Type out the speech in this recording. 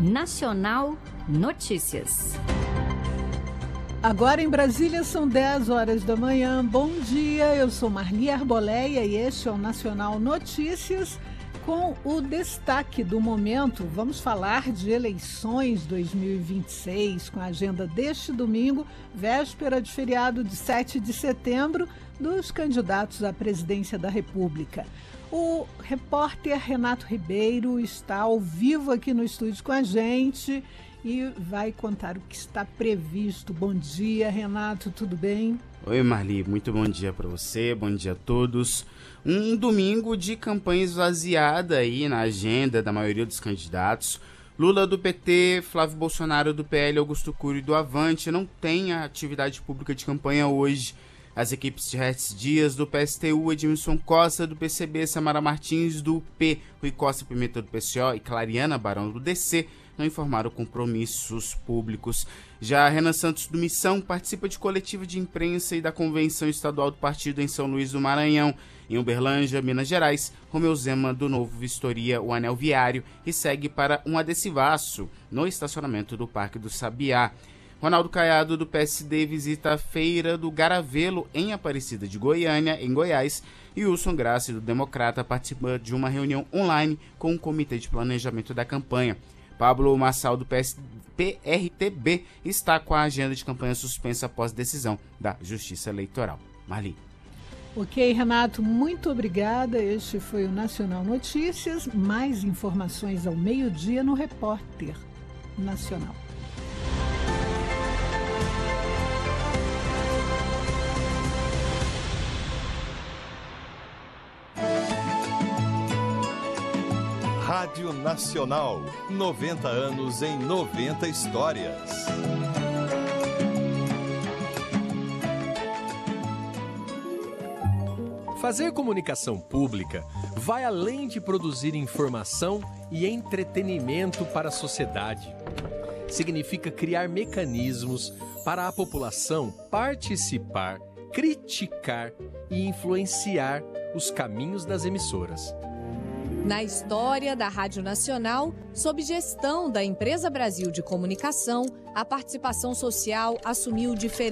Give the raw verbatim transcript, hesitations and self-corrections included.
Nacional Notícias. Agora em Brasília são dez horas da manhã. Bom dia, eu sou Marli Arboleia e este é o Nacional Notícias. Com o destaque do momento, vamos falar de eleições dois mil e vinte e seis, com a agenda deste domingo, véspera de feriado de sete de setembro, dos candidatos à presidência da República. O repórter Renato Ribeiro está ao vivo aqui no estúdio com a gente e vai contar o que está previsto. Bom dia, Renato, tudo bem? Oi, Marli, muito bom dia para você, bom dia a todos. Um domingo de campanha esvaziada aí na agenda da maioria dos candidatos. Lula do P T, Flávio Bolsonaro do P L, Augusto Cury do Avante não tem a atividade pública de campanha hoje. As equipes de Hertz Dias do P S T U, Edmilson Costa do P C B, Samara Martins do P, Rui Costa Pimenta do P C O e Clariana Barão do D C não informaram compromissos públicos. Já Renan Santos do Missão participa de coletiva de imprensa e da convenção estadual do partido em São Luís do Maranhão. Em Uberlândia, Minas Gerais, Romeu Zema do Novo vistoria o anel viário e segue para um adesivaço no estacionamento do Parque do Sabiá. Ronaldo Caiado do P S D visita a Feira do Garavelo em Aparecida de Goiânia, em Goiás, e Wilson Grassi do Democrata participa de uma reunião online com o Comitê de Planejamento da Campanha. Pablo Massal do P R T B está com a agenda de campanha suspensa após decisão da Justiça Eleitoral. Marli. Ok, Renato, muito obrigada. Este foi o Nacional Notícias. Mais informações ao meio-dia no Repórter Nacional. Rádio Nacional, noventa anos em noventa histórias. Fazer comunicação pública vai além de produzir informação e entretenimento para a sociedade. Significa criar mecanismos para a população participar, criticar e influenciar os caminhos das emissoras. Na história da Rádio Nacional, sob gestão da Empresa Brasil de Comunicação, a participação social assumiu diferentes